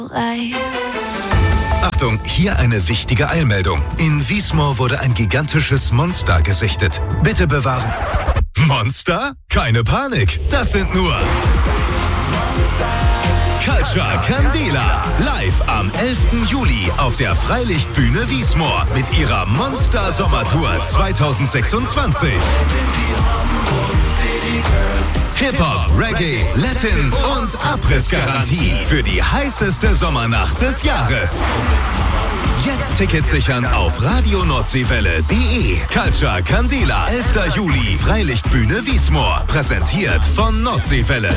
Achtung, hier eine wichtige Eilmeldung. In Wiesmoor wurde ein gigantisches Monster gesichtet. Bitte bewahren. Monster? Keine Panik, das sind nur Culture Candela. Live am 11. Juli auf der Freilichtbühne Wiesmoor mit ihrer Monster Sommertour 2026. Hip-Hop, Reggae, Latin und Abrissgarantie für die heißeste Sommernacht des Jahres. Jetzt Tickets sichern auf radionordseewelle.de. Culture Candela, 11. Juli, Freilichtbühne Wiesmoor. Präsentiert von Nordseewelle.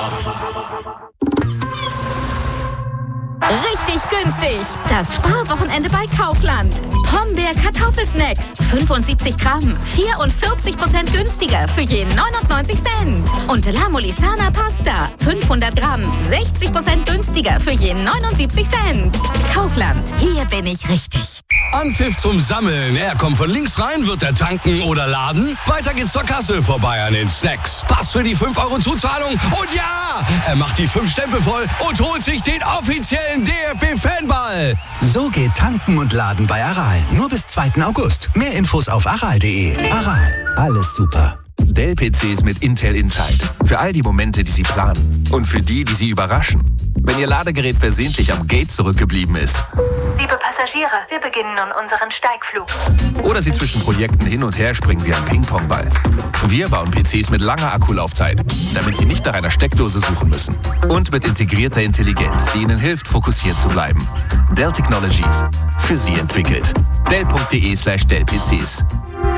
Richtig günstig. Das Sparwochenende bei Kaufland. Pombeer Kartoffelsnacks. 75 Gramm. 44% günstiger für je 99 Cent. Und La Molisana Pasta. 500 Gramm. 60% günstiger für je 79 Cent. Kaufland. Hier bin ich richtig. Anpfiff zum Sammeln. Er kommt von links rein, wird er tanken oder laden. Weiter geht's zur Kasse, vorbei an den Snacks. Pass für die 5 € Zuzahlung. Und ja, er macht die 5 Stempel voll und holt sich den offiziellen DFB-Fanball. So geht Tanken und Laden bei Aral. Nur bis 2. August. Mehr Infos auf aral.de. Aral. Alles super. Dell-PCs mit Intel Inside. Für all die Momente, die Sie planen. Und für die, die Sie überraschen. Wenn Ihr Ladegerät versehentlich am Gate zurückgeblieben ist. Liebe Passagiere, wir beginnen nun unseren Steigflug. Oder Sie zwischen Projekten hin und her springen wie ein Ping-Pong-Ball. Wir bauen PCs mit langer Akkulaufzeit, damit Sie nicht nach einer Steckdose suchen müssen. Und mit integrierter Intelligenz, die Ihnen hilft, fokussiert zu bleiben. Dell Technologies. Für Sie entwickelt. Dell.de/Dell-PCs.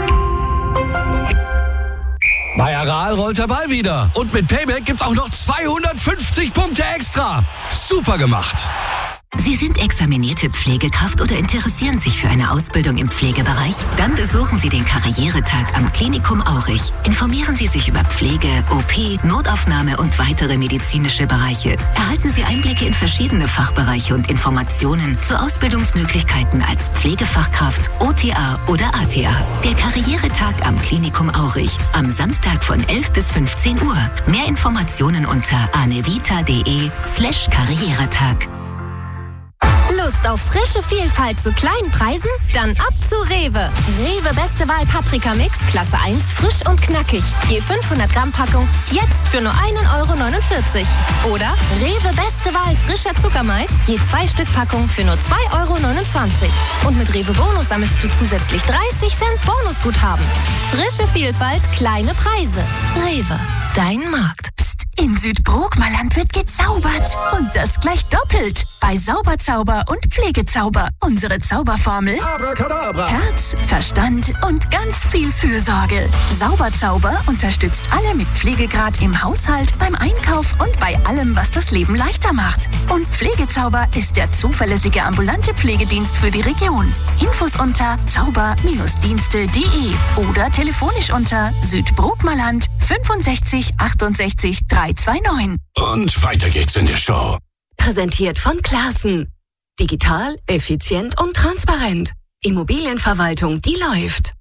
Bei Aral rollt der Ball wieder. Und mit Payback gibt's auch noch 250 Punkte extra. Super gemacht. Sie sind examinierte Pflegekraft oder interessieren sich für eine Ausbildung im Pflegebereich? Dann besuchen Sie den Karrieretag am Klinikum Aurich. Informieren Sie sich über Pflege, OP, Notaufnahme und weitere medizinische Bereiche. Erhalten Sie Einblicke in verschiedene Fachbereiche und Informationen zu Ausbildungsmöglichkeiten als Pflegefachkraft, OTA oder ATA. Der Karrieretag am Klinikum Aurich. Am Samstag von 11 bis 15 Uhr. Mehr Informationen unter anevita.de/Karrieretag. Lust auf frische Vielfalt zu kleinen Preisen? Dann ab zu Rewe. Rewe Beste Wahl Paprika Mix, Klasse 1, frisch und knackig. Je 500 Gramm Packung, jetzt für nur 1,49 €. Oder Rewe Beste Wahl frischer Zuckermais, je 2 Stück Packung für nur 2,29 €. Und mit Rewe Bonus sammelst du zusätzlich 30 Cent Bonusguthaben. Frische Vielfalt, kleine Preise. Rewe, dein Markt. In Südbrookmerland wird gezaubert. Und das gleich doppelt. Bei Sauberzauber und Pflegezauber. Unsere Zauberformel: Abracadabra. Herz, Verstand und ganz viel Fürsorge. Sauberzauber unterstützt alle mit Pflegegrad im Haushalt, beim Einkauf und bei allem, was das Leben leichter macht. Und Pflegezauber ist der zuverlässige ambulante Pflegedienst für die Region. Infos unter zauber-dienste.de oder telefonisch unter Südbrookmerland 65 68 329. Und weiter geht's in der Show. Präsentiert von Classen. Digital, effizient und transparent. Immobilienverwaltung, die läuft.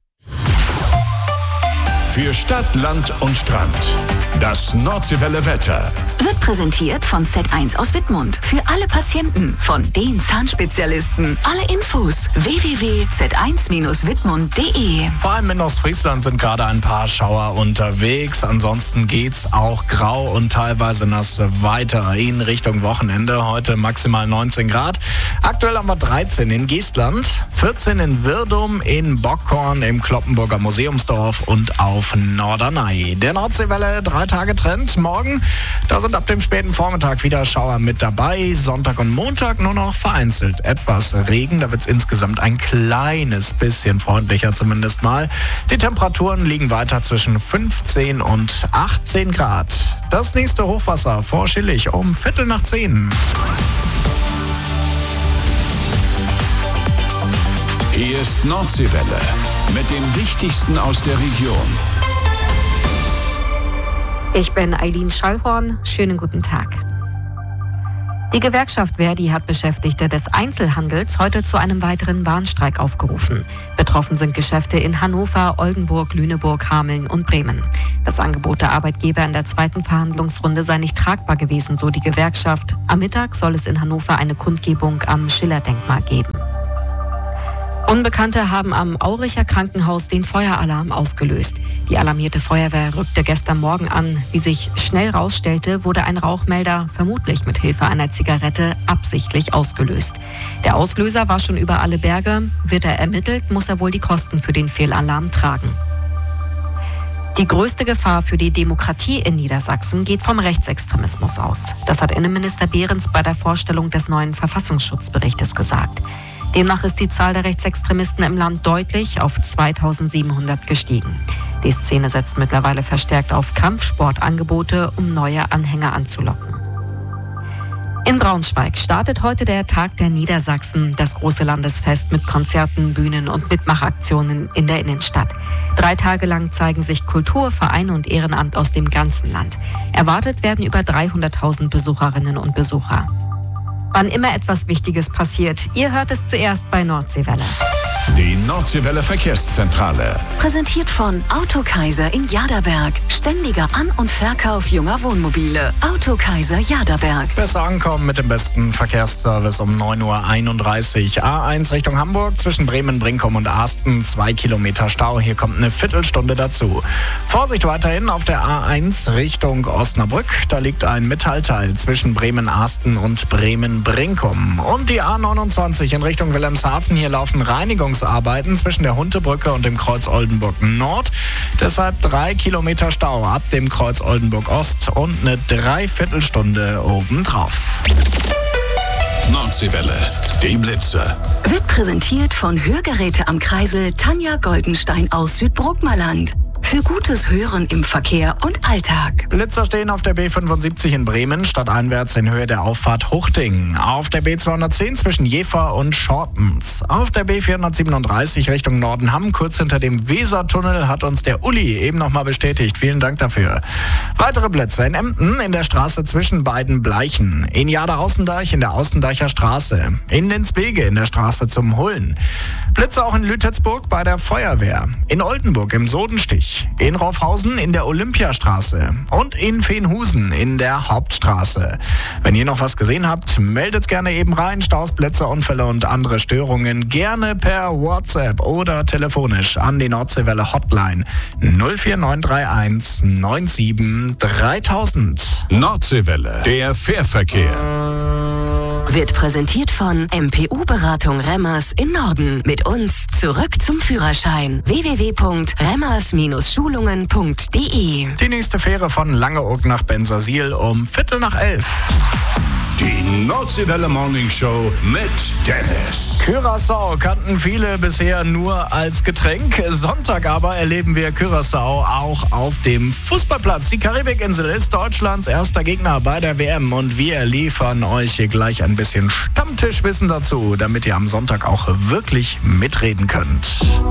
Für Stadt, Land und Strand. Das Nordseewelle Wetter. Wird präsentiert von Z1 aus Wittmund. Für alle Patienten, von den Zahnspezialisten. Alle Infos www.z1-wittmund.de. Vor allem in Ostfriesland sind gerade ein paar Schauer unterwegs. Ansonsten geht's auch grau und teilweise nass weiter in Richtung Wochenende. Heute maximal 19 Grad. Aktuell haben wir 13 in Geestland, 14 in Wirdum, in Bockhorn, im Kloppenburger Museumsdorf und auf Norderney. Der Nordseewelle 3 Tage Trend. Morgen, da sind ab dem späten Vormittag wieder Schauer mit dabei. Sonntag und Montag nur noch vereinzelt etwas Regen. Da wird es insgesamt ein kleines bisschen freundlicher zumindest mal. Die Temperaturen liegen weiter zwischen 15 und 18 Grad. Das nächste Hochwasser vor Schillig um 9:15. Hier ist Nordseewelle mit dem Wichtigsten aus der Region. Ich bin Eileen Schallhorn. Schönen guten Tag. Die Gewerkschaft Verdi hat Beschäftigte des Einzelhandels heute zu einem weiteren Warnstreik aufgerufen. Betroffen sind Geschäfte in Hannover, Oldenburg, Lüneburg, Hameln und Bremen. Das Angebot der Arbeitgeber in der zweiten Verhandlungsrunde sei nicht tragbar gewesen, so die Gewerkschaft. Am Mittag soll es in Hannover eine Kundgebung am Schiller-Denkmal geben. Unbekannte haben am Auricher Krankenhaus den Feueralarm ausgelöst. Die alarmierte Feuerwehr rückte gestern Morgen an. Wie sich schnell rausstellte, wurde ein Rauchmelder vermutlich mit Hilfe einer Zigarette absichtlich ausgelöst. Der Auslöser war schon über alle Berge. Wird er ermittelt, muss er wohl die Kosten für den Fehlalarm tragen. Die größte Gefahr für die Demokratie in Niedersachsen geht vom Rechtsextremismus aus. Das hat Innenminister Behrens bei der Vorstellung des neuen Verfassungsschutzberichtes gesagt. Demnach ist die Zahl der Rechtsextremisten im Land deutlich auf 2700 gestiegen. Die Szene setzt mittlerweile verstärkt auf Kampfsportangebote, um neue Anhänger anzulocken. In Braunschweig startet heute der Tag der Niedersachsen, das große Landesfest mit Konzerten, Bühnen und Mitmachaktionen in der Innenstadt. 3 Tage lang zeigen sich Kultur, Vereine und Ehrenamt aus dem ganzen Land. Erwartet werden über 300.000 Besucherinnen und Besucher. Wann immer etwas Wichtiges passiert, ihr hört es zuerst bei Nordseewelle. Die Nordseewelle Verkehrszentrale. Präsentiert von Autokaiser in Jaderberg. Ständiger An- und Verkauf junger Wohnmobile. Autokaiser Jaderberg. Besser ankommen mit dem besten Verkehrsservice um 9.31 Uhr. A1 Richtung Hamburg zwischen Bremen, Brinkum und Asten. 2 Kilometer Stau. Hier kommt eine Viertelstunde dazu. Vorsicht weiterhin auf der A1 Richtung Osnabrück. Da liegt ein Metallteil zwischen Bremen-Asten und Bremen-Brinkum. Und die A29 in Richtung Wilhelmshaven. Hier laufen Reinigungsarbeiten zwischen der Huntebrücke und dem Kreuz Oldenburg Nord. Deshalb 3 Kilometer Stau ab dem Kreuz Oldenburg Ost und eine Dreiviertelstunde obendrauf. Nordseewelle, die Blitze. Wird präsentiert von Hörgeräte am Kreisel Tanja Goldenstein aus Südbruckmerland. Für gutes Hören im Verkehr und Alltag. Blitzer stehen auf der B75 in Bremen, stadteinwärts in Höhe der Auffahrt Huchting. Auf der B210 zwischen Jever und Schortens. Auf der B437 Richtung Nordenham, kurz hinter dem Wesertunnel, hat uns der Uli eben nochmal bestätigt. Vielen Dank dafür. Weitere Blitze in Emden in der Straße zwischen beiden Bleichen. In Jader-Außendeich in der Außendeicher Straße. In Linsbege in der Straße zum Hullen. Blitze auch in Lütetsburg bei der Feuerwehr. In Oldenburg im Sodenstich. In Raufhausen in der Olympiastraße und in Veenhusen in der Hauptstraße. Wenn ihr noch was gesehen habt, meldet's gerne eben rein. Staus, Blitzer, Unfälle und andere Störungen gerne per WhatsApp oder telefonisch an die Nordseewelle Hotline 04931 97 3000. Nordseewelle, der Fährverkehr. Wird präsentiert von MPU-Beratung Remmers in Norden. Mit uns zurück zum Führerschein. www.remmers-schulungen.de. Die nächste Fähre von Langeoog nach Bensersiel um 11:45. Die Nordseewelle Morning Show mit Dennis. Curaçao kannten viele bisher nur als Getränk. Sonntag aber erleben wir Curaçao auch auf dem Fußballplatz. Die Karibikinsel ist Deutschlands erster Gegner bei der WM und wir liefern euch hier gleich ein bisschen Stammtischwissen dazu, damit ihr am Sonntag auch wirklich mitreden könnt.